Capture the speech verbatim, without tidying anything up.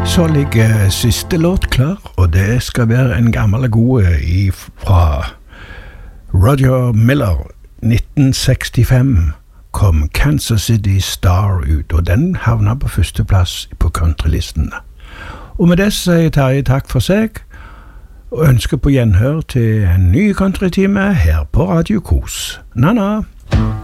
Så ligger siste låt klar, og det skal være en gammel god i fra Roger Miller. nitten sekstifem kom Kansas City Star ut, og den havna på første plass på countrylistene. Og med det sier Terje takk for seg, og ønsker på gjenhør til en ny countrytime her på Radio Kos. Na-na!